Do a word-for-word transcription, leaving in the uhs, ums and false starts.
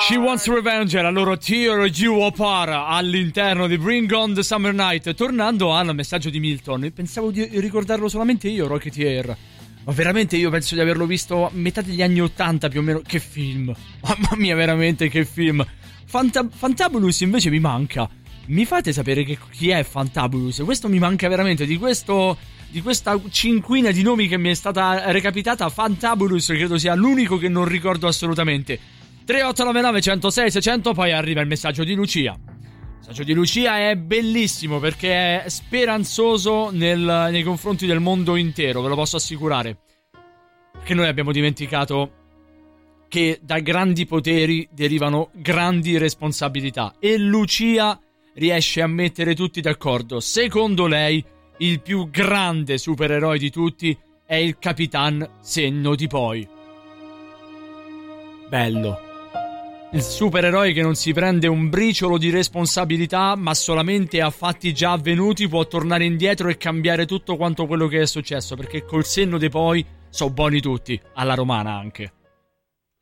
She Wants Revenge, la loro Tear You Apart all'interno di Bring On The Summer Night. Tornando al messaggio di Milton, pensavo di ricordarlo solamente io, Rocketeer, ma veramente io penso di averlo visto a metà degli anni ottanta più o meno. Che film, mamma mia, veramente che film. Fanta- Fantabulous invece mi manca. Mi fate sapere che, chi è Fantabulous? Questo mi manca veramente, di questo... di questa cinquina di nomi che mi è stata recapitata, Fantabulous credo sia l'unico che non ricordo assolutamente. Tre otto nove nove uno zero sei sei zero zero. Poi arriva il messaggio di Lucia. Il messaggio di Lucia è bellissimo perché è speranzoso nel, nei confronti del mondo intero, ve lo posso assicurare, perché noi abbiamo dimenticato che da grandi poteri derivano grandi responsabilità e Lucia riesce a mettere tutti d'accordo. Secondo lei il più grande supereroe di tutti è il Capitan Senno di Poi. Bello. Il supereroe che non si prende un briciolo di responsabilità, ma solamente a fatti già avvenuti può tornare indietro e cambiare tutto quanto quello che è successo, perché col senno di poi so buoni tutti, alla romana anche.